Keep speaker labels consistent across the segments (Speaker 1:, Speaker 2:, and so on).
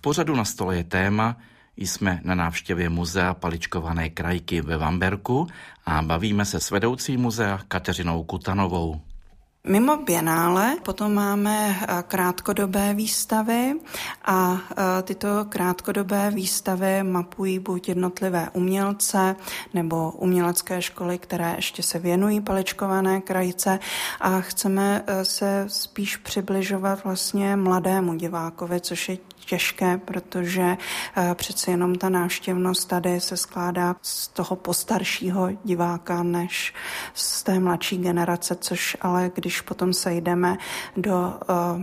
Speaker 1: pořadu Na stole je téma. Jsme na návštěvě muzea paličkované krajky ve Vamberku a bavíme se s vedoucí muzea Kateřinou Kutanovou.
Speaker 2: Mimo bienále potom máme krátkodobé výstavy a tyto krátkodobé výstavy mapují buď jednotlivé umělce nebo umělecké školy, které ještě se věnují paličkované krajce a chceme se spíš přibližovat vlastně mladému divákovi, což je těžké, protože přeci jenom ta návštěvnost tady se skládá z toho postaršího diváka než z té mladší generace, což ale když potom sejdeme do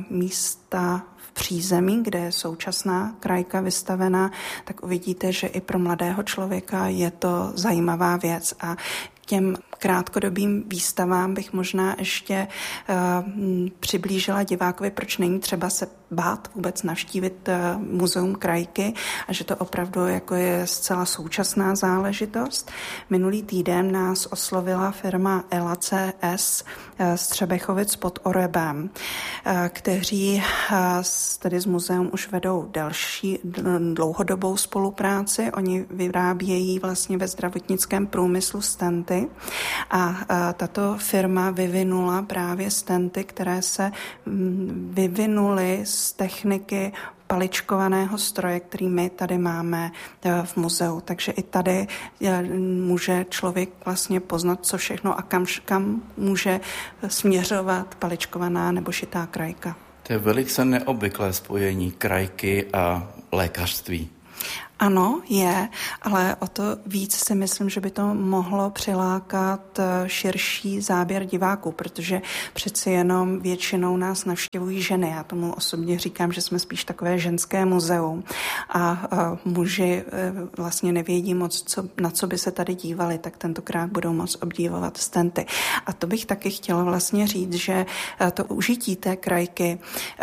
Speaker 2: místa v přízemí, kde je současná krajka vystavená, tak uvidíte, že i pro mladého člověka je to zajímavá věc a těm krátkodobým výstavám bych možná ještě přiblížila divákovi, proč není třeba se bát vůbec navštívit muzeum krajky a že to opravdu jako je zcela současná záležitost. Minulý týden nás oslovila firma Ela CS z Třebechovic pod Orebem, kteří tedy s muzeum už vedou dlouhodobou spolupráci. Oni vyrábějí vlastně ve zdravotnickém průmyslu stenty a tato firma vyvinula právě stenty, které se vyvinuly z techniky paličkovaného stroje, který my tady máme v muzeu. Takže i tady může člověk vlastně poznat, co všechno a kam může směřovat paličkovaná nebo šitá krajka.
Speaker 1: To je velice neobvyklé spojení krajky a lékařství.
Speaker 2: Ano, je, ale o to víc si myslím, že by to mohlo přilákat širší záběr diváků, protože přeci jenom většinou nás navštěvují ženy. Já tomu osobně říkám, že jsme spíš takové ženské muzeum a muži vlastně nevědí moc, na co by se tady dívali, tak tentokrát budou moc obdivovat stenty. A to bych taky chtěla vlastně říct, že to užití té krajky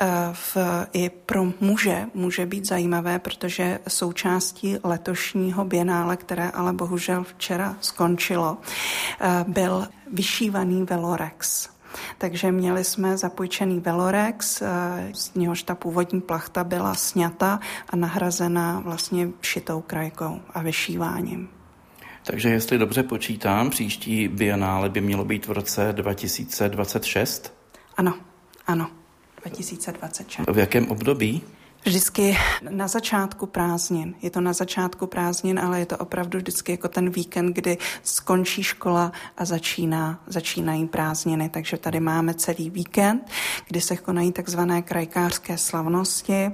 Speaker 2: i pro muže může být zajímavé, protože součástí letošního bienále, které ale bohužel včera skončilo, byl vyšívaný velorex. Takže měli jsme zapůjčený velorex, z něhož ta původní plachta byla sňata a nahrazena vlastně šitou krajkou a vyšíváním.
Speaker 1: Takže jestli dobře počítám, příští bienále by mělo být v roce 2026?
Speaker 2: Ano, 2026.
Speaker 1: V jakém období?
Speaker 2: Vždycky na začátku prázdnin. Je to na začátku prázdnin, ale je to opravdu vždycky jako ten víkend, kdy skončí škola a začínají prázdniny. Takže tady máme celý víkend, kdy se konají takzvané krajkářské slavnosti.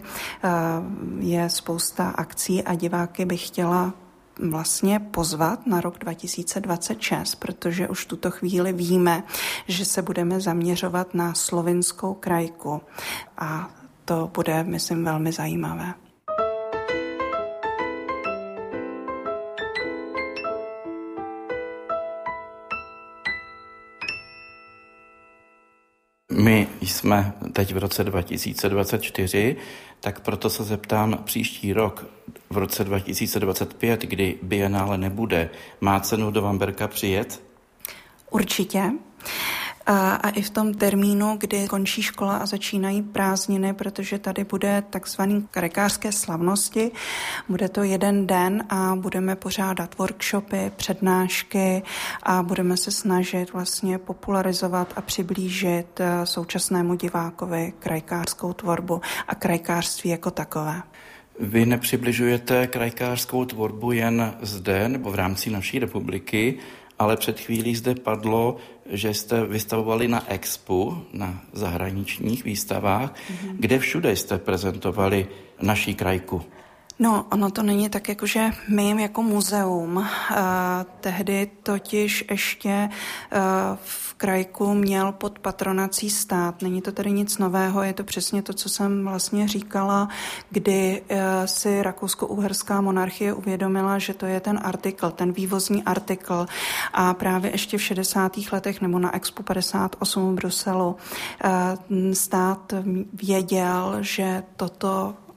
Speaker 2: Je spousta akcí a diváky bych chtěla vlastně pozvat na rok 2026, protože už v tuto chvíli víme, že se budeme zaměřovat na slovinskou krajku a to bude, myslím, velmi zajímavé.
Speaker 1: My jsme teď v roce 2024, tak proto se zeptám příští rok, v roce 2025, kdy bienále nebude, má cenu do Vamberka přijet?
Speaker 2: Určitě. A i v tom termínu, kdy končí škola a začínají prázdniny, protože tady bude takzvaný krajkářské slavnosti. Bude to jeden den a budeme pořádat workshopy, přednášky a budeme se snažit vlastně popularizovat a přiblížit současnému divákovi krajkářskou tvorbu a krajkářství jako takové.
Speaker 1: Vy nepřibližujete krajkářskou tvorbu jen zde nebo v rámci naší republiky, ale před chvílí zde padlo, že jste vystavovali na Expu, na zahraničních výstavách, kde všude jste prezentovali naší krajku.
Speaker 2: No, ono to není tak, jakože my jako muzeum. Tehdy totiž ještě v krajku měl pod patronací stát. Není to tedy nic nového, je to přesně to, co jsem vlastně říkala, kdy si rakousko-uherská monarchie uvědomila, že to je ten artikl, ten vývozní artikl. A právě ještě v 60. letech nebo na Expo 58 v Bruselu stát věděl, že toto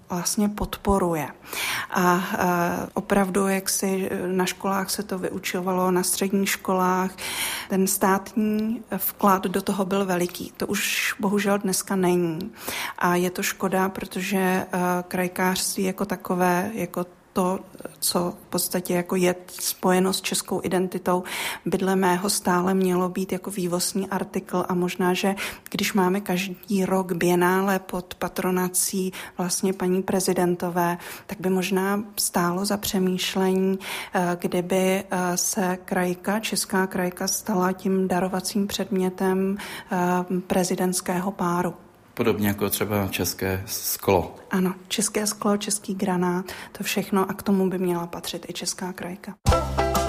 Speaker 2: vlastně podporuje. A opravdu, jak si na školách se to vyučovalo, na středních školách, ten státní vklad do toho byl veliký. To už bohužel dneska není. A je to škoda, protože krajkářství jako takové, jako to, co v podstatě jako je spojeno s českou identitou, by dle mého stále mělo být jako vývozní artikl a možná, že když máme každý rok bienále pod patronací vlastně paní prezidentové, tak by možná stálo za přemýšlení, kdyby se krajka, česká krajka stala tím darovacím předmětem prezidentského páru.
Speaker 1: Podobně jako třeba české sklo.
Speaker 2: Ano, české sklo, český granát, to všechno a k tomu by měla patřit i česká krajka.